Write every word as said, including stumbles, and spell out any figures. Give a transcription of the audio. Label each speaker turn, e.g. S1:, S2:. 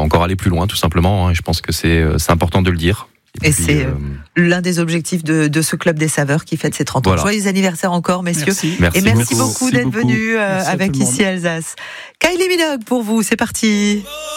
S1: encore aller plus loin, tout simplement. Hein, et je pense que c'est, c'est important de le dire.
S2: Et, et puis, c'est euh, l'un des objectifs de, de ce Club des Saveurs qui fête ses trente ans. Voilà. Joyeux anniversaire encore, messieurs.
S3: Merci.
S1: Merci
S2: et merci
S1: beaucoup,
S2: beaucoup d'être venus euh, avec Ici Alsace. Kylie Minogue pour vous, c'est parti.